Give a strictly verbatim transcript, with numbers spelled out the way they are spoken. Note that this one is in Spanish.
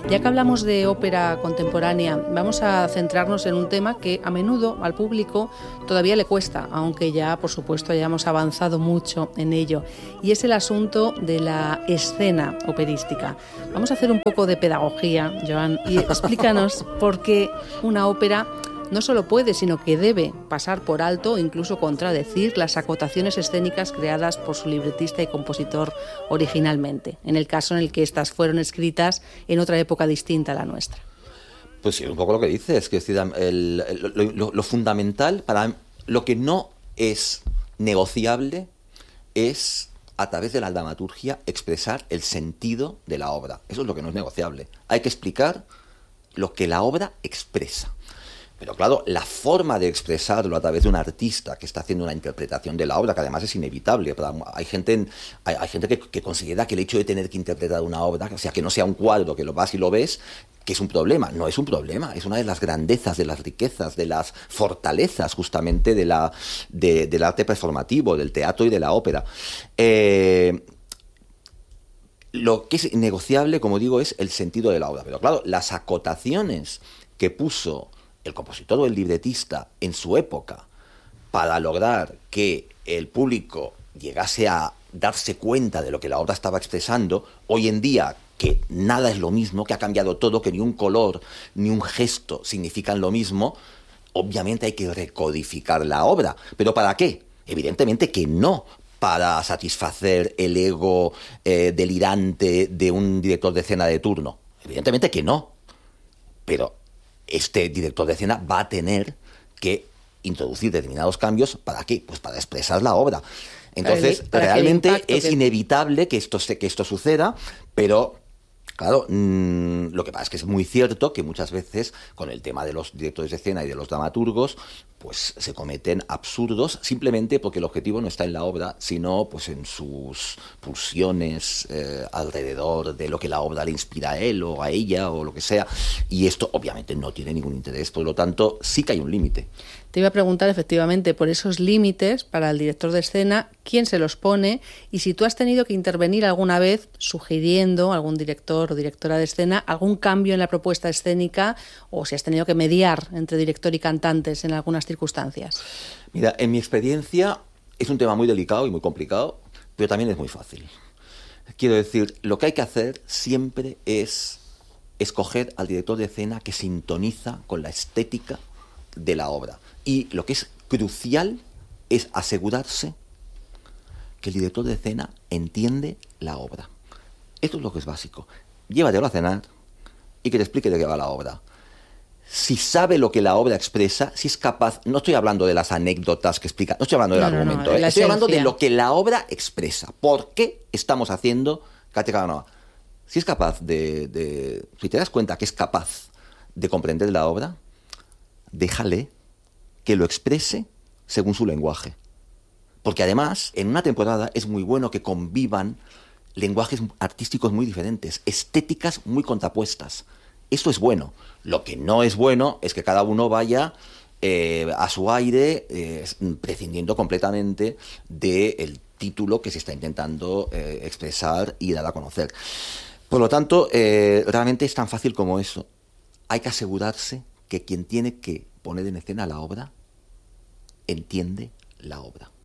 Ya que hablamos de ópera contemporánea, vamos a centrarnos en un tema que a menudo al público todavía le cuesta, aunque ya, por supuesto, hayamos avanzado mucho en ello, y es el asunto de la escena operística. Vamos a hacer un poco de pedagogía, Joan, y explícanos por qué una ópera no solo puede, sino que debe pasar por alto o incluso contradecir las acotaciones escénicas creadas por su libretista y compositor originalmente, en el caso en el que éstas fueron escritas en otra época distinta a la nuestra. Pues sí, un poco lo que dices, que es decir, el, el, lo, lo, lo fundamental, para lo que no es negociable, es a través de la dramaturgia expresar el sentido de la obra. Eso es lo que no es negociable. Hay que explicar lo que la obra expresa. Pero claro, la forma de expresarlo a través de un artista que está haciendo una interpretación de la obra, que además es inevitable. Hay gente, hay, hay gente que, que considera que el hecho de tener que interpretar una obra, o sea, que no sea un cuadro, que lo vas y lo ves, que es un problema. No es un problema, es una de las grandezas, de las riquezas, de las fortalezas justamente de la, de, del arte performativo, del teatro y de la ópera. Eh, lo que es innegociable, como digo, es el sentido de la obra. Pero claro, las acotaciones que puso el compositor o el libretista en su época para lograr que el público llegase a darse cuenta de lo que la obra estaba expresando, hoy en día que nada es lo mismo, que ha cambiado todo, que ni un color ni un gesto significan lo mismo, obviamente hay que recodificar la obra. ¿Pero para qué? Evidentemente que no para satisfacer el ego eh, delirante de un director de escena de turno. Evidentemente que no. Pero este director de escena va a tener que introducir determinados cambios. ¿Para qué? Pues para expresar la obra. Entonces, para el, para realmente es que... inevitable que esto, que esto suceda, pero claro, mmm, lo que pasa es que es muy cierto que muchas veces con el tema de los directores de escena y de los dramaturgos, pues se cometen absurdos simplemente porque el objetivo no está en la obra, sino pues en sus pulsiones eh, alrededor de lo que la obra le inspira a él o a ella o lo que sea, y esto obviamente no tiene ningún interés, por lo tanto sí que hay un límite. Te iba a preguntar efectivamente por esos límites para el director de escena, quién se los pone y si tú has tenido que intervenir alguna vez sugiriendo a algún director o directora de escena algún cambio en la propuesta escénica o si has tenido que mediar entre director y cantantes en algunas circunstancias. Mira, en mi experiencia es un tema muy delicado y muy complicado, pero también es muy fácil. Quiero decir, lo que hay que hacer siempre es escoger al director de escena que sintoniza con la estética de la obra. Y lo que es crucial es asegurarse que el director de escena entiende la obra. Esto es lo que es básico. Llévatelo a cenar y que te explique de qué va la obra. Si sabe lo que la obra expresa, si es capaz, no estoy hablando de las anécdotas que explica, no estoy hablando del no, argumento, no, no, ¿eh? Estoy hablando de lo que la obra expresa. ¿Por qué estamos haciendo Katia Kavanagh? Si es capaz de, de, si te das cuenta que es capaz de comprender la obra, déjale que lo exprese según su lenguaje. Porque además, en una temporada es muy bueno que convivan lenguajes artísticos muy diferentes, estéticas muy contrapuestas. Esto es bueno. Lo que no es bueno es que cada uno vaya eh, a su aire, eh, prescindiendo completamente del título que se está intentando eh, expresar y dar a conocer. Por lo tanto, eh, realmente es tan fácil como eso. Hay que asegurarse que quien tiene que poner en escena la obra entiende la obra.